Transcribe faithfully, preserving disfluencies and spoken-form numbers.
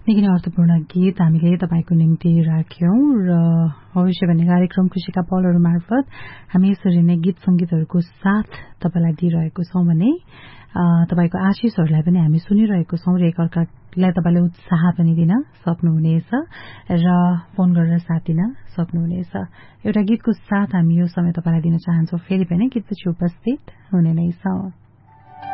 निकै नै अर्थपूर्ण गीत हामीले तपाईको निम्ति राख्यौं र भविष्य भन्ने कार्यक्रम खुशीका पलहरू मार्फत हामी यसरी नै गीत संगीतहरूको साथ तपाईलाई दिइरहेको छौं भने तपाईको आशिषहरूलाई पनि हामी सुनिरहेको छौं र एकअर्कालाई तपाईले उत्साह पनि दिन सक्नुहुनेछ र फोन गरेर साथ दिन सक्नुहुनेछ। एउटा गीतको साथ हामी यो समय तपाईलाई दिन चाहन्छौं। फेरि पनि गीतपछि उपस्थित हुने नै छौं।